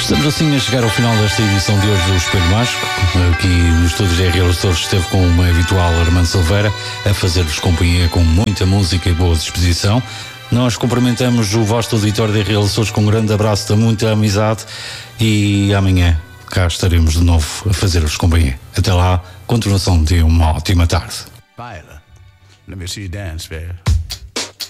Estamos assim a chegar ao final desta edição de hoje do Espelho Mágico. Aqui nos estúdios da RL Açores esteve com o habitual Armando Silveira a fazer-vos companhia com muita música e boa disposição. Nós cumprimentamos o vasto auditório da RL Açores com um grande abraço de muita amizade e amanhã cá estaremos de novo a fazer-vos companhia. Até lá, continuação de uma ótima tarde. Viola, let me see you dance, babe.